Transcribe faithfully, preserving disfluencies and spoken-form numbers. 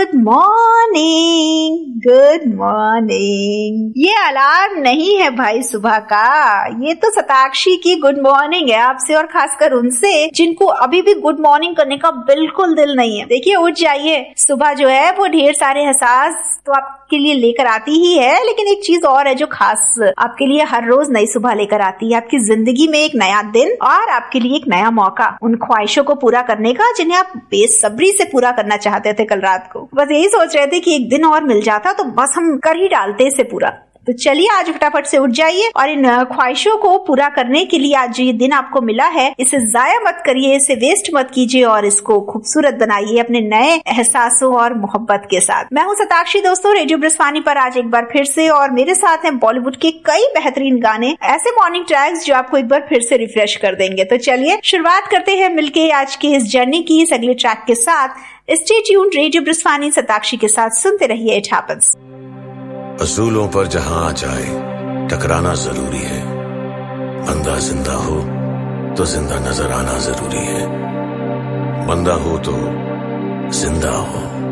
Good morning, good morning. ये alarm नहीं है भाई सुबह का, ये तो शताक्षी की गुड मॉर्निंग है आपसे और खासकर उनसे जिनको अभी भी गुड मॉर्निंग करने का बिल्कुल दिल नहीं है। देखिए उठ जाइए, सुबह जो है वो ढेर सारे एहसास तो आपके लिए लेकर आती ही है, लेकिन एक चीज और है जो खास आपके लिए हर रोज नई सुबह लेकर आती है। आपकी जिंदगी में एक नया दिन और आपके लिए एक नया मौका उन ख्वाहिशों को पूरा करने का जिन्हें आप बेसब्री से पूरा करना चाहते थे कल रात को। बस यही सोच रहे थे कि एक दिन और मिल जाता तो बस हम कर ही डालते इसे पूरा। तो चलिए आज फटाफट से उठ जाइए और इन ख्वाहिशों को पूरा करने के लिए आज ये दिन आपको मिला है, इसे जाया मत करिए, इसे वेस्ट मत कीजिए और इसको खूबसूरत बनाइए अपने नए एहसासों और मोहब्बत के साथ। मैं हूँ शताक्षी दोस्तों, रेडियो ब्रजवानी पर आज एक बार फिर से, और मेरे साथ हैं बॉलीवुड के कई बेहतरीन गाने, ऐसे मॉर्निंग ट्रैक्स जो आपको एक बार फिर से रिफ्रेश कर देंगे। तो चलिए शुरुआत करते हैं मिलके आज की इस जर्नी की इस अगले ट्रैक के साथ। स्टे ट्यून्ड, रेडियो ब्रजवानी शताक्षी के साथ सुनते रहिए इट हैपेंस। असूलों पर जहां आ जाए टकराना जरूरी है, बंदा जिंदा हो तो जिंदा नजर आना जरूरी है, बंदा हो तो जिंदा हो।